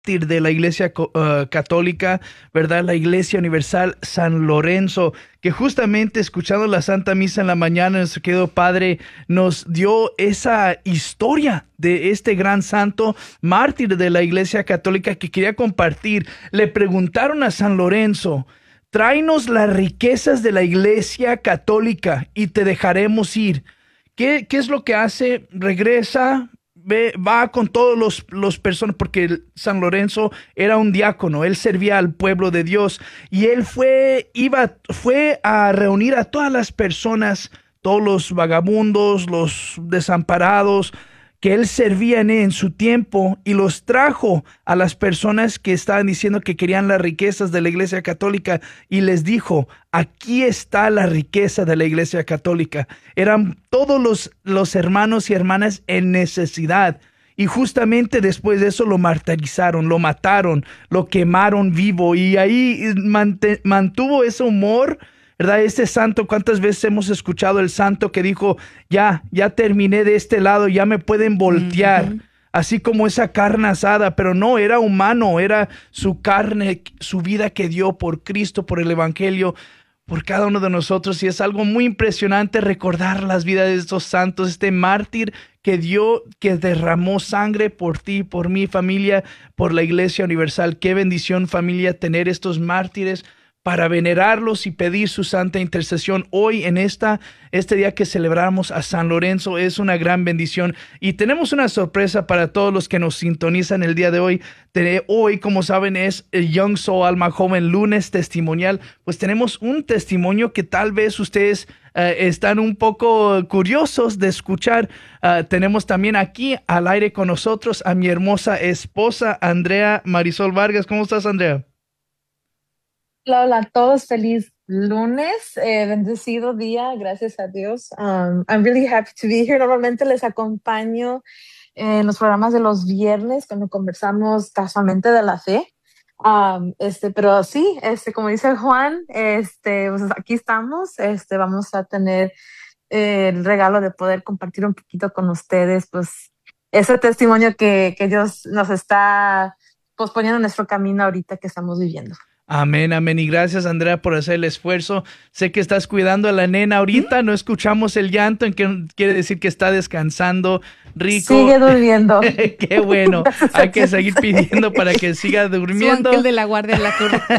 mártir de la Iglesia católica, ¿verdad? La Iglesia Universal San Lorenzo, que justamente escuchando la Santa Misa en la mañana, nuestro querido Padre nos dio esa historia de este gran santo mártir de la Iglesia católica que quería compartir. Le preguntaron a San Lorenzo: tráenos las riquezas de la Iglesia católica y te dejaremos ir. ¿Qué es lo que hace? Regresa, va con todos los personas, porque San Lorenzo era un diácono, él servía al pueblo de Dios, y él fue a reunir a todas las personas, todos los vagabundos, los desamparados, que él servía en su tiempo, y los trajo a las personas que estaban diciendo que querían las riquezas de la Iglesia Católica, y les dijo: aquí está la riqueza de la Iglesia Católica. Eran todos los hermanos y hermanas en necesidad, y justamente después de eso lo martirizaron, lo mataron, lo quemaron vivo, y ahí mantuvo ese humor, ¿verdad? Este santo, ¿cuántas veces hemos escuchado el santo que dijo: ya terminé de este lado, ya me pueden voltear? Así como esa carne asada, pero no, era humano, era su carne, su vida que dio por Cristo, por el Evangelio, por cada uno de nosotros. Y es algo muy impresionante recordar las vidas de estos santos, este mártir que derramó sangre por ti, por mi familia, por la Iglesia Universal. Qué bendición, familia, tener estos mártires para venerarlos y pedir su santa intercesión. Hoy en este día que celebramos a San Lorenzo es una gran bendición, y tenemos una sorpresa para todos los que nos sintonizan el día de hoy. Hoy, como saben, es el Young Soul, Alma Joven, lunes testimonial. Pues tenemos un testimonio que tal vez ustedes están un poco curiosos de escuchar. Tenemos también aquí al aire con nosotros a mi hermosa esposa, Andrea Marisol Vargas. ¿Cómo estás, Andrea? Hola a todos, feliz lunes, bendecido día, gracias a Dios. I'm really happy to be here. Normalmente les acompaño en los programas de los viernes cuando conversamos casualmente de la fe. Pero sí, como dice Juan, pues aquí estamos. Vamos a tener el regalo de poder compartir un poquito con ustedes, pues ese testimonio que Dios nos está pues poniendo en nuestro camino ahorita que estamos viviendo. Amén, amén. Y gracias, Andrea, por hacer el esfuerzo. Sé que estás cuidando a la nena ahorita. No escuchamos el llanto, en que quiere decir que está descansando rico. Sigue durmiendo. Qué bueno. Hay que seguir pidiendo para que siga durmiendo. Su ángel de la guardia la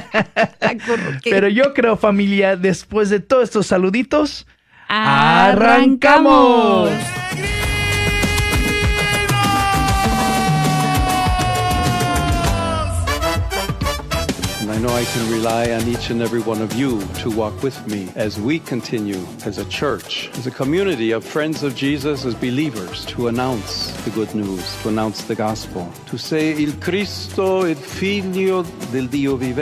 Pero yo creo, familia, después de todos estos saluditos, ¡arrancamos! I know I can rely on each and every one of you to walk with me as we continue as a church, as a community of friends of Jesus, as believers, to announce the good news, to announce the gospel, to say il Cristo, il Figlio del Dio vivente.